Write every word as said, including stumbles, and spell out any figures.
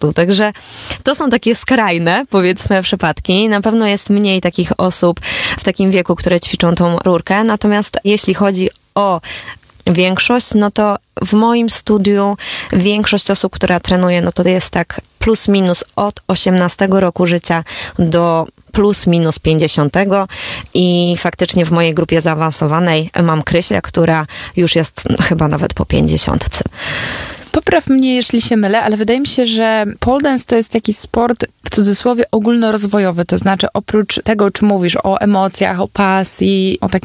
sportu. Także to są takie skrajne, powiedzmy, przypadki. Na pewno jest mniej takich osób w takim wieku, które ćwiczą tą rurkę. Natomiast jeśli chodzi o większość, no to w moim studiu większość osób, która trenuje, no to jest tak plus minus od osiemnastego roku życia do plus minus pięćdziesiątego i faktycznie w mojej grupie zaawansowanej mam Krysię, która już jest chyba nawet po pięćdziesiątce. Popraw mnie, jeśli się mylę, ale wydaje mi się, że pole dance to jest taki sport w cudzysłowie ogólnorozwojowy, to znaczy oprócz tego, czy mówisz o emocjach, o pasji, o takim